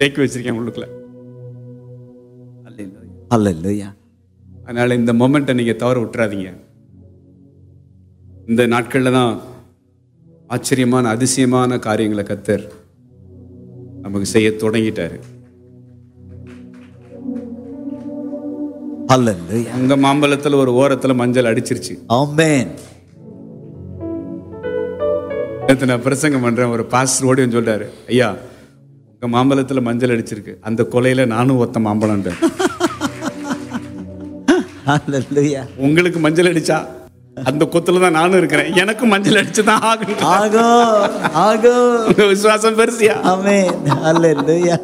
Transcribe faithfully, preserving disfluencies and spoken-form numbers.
தேக்கி வச்சிருக்கேன் உள்ளுக்குள்ள. ஹல்லேலூயா. அதனால இந்த மொமெண்ட்டை நீங்க தவற விட்டுறாதீங்க. இந்த நாட்கள்ல தான் ஆச்சரியமான அதிசயமான காரியங்களை கர்த்தர் நமக்கு செய்ய தொடங்கிட்டாரு. ஹல்லேலூயா. உங்க மாம்பழத்துல ஒரு ஓரத்துல மஞ்சள் அடிச்சிருச்சு. ஆமென். நேத்து நான் பிரசங்கம் பண்றேன், ஒரு பாஸ்டர் ஓடி வந்து சொல்றாரு, ஐயா உங்க மாம்பழத்துல மஞ்சள் அடிச்சிருக்கு, அந்த கொலையில நானும் ஒத்த மாம்பழம். ஹல்லேலூயா. உங்களுக்கு மஞ்சள் அடிச்சா அந்த கொத்துல தான் நானும் இருக்கிறேன், எனக்கு மஞ்சள் அடிச்சுதான் ஆகும். ஆகோ ஆகோ. உங்க விசுவாசம் பெருசியா? ஆமென். ஹல்லேலூயா.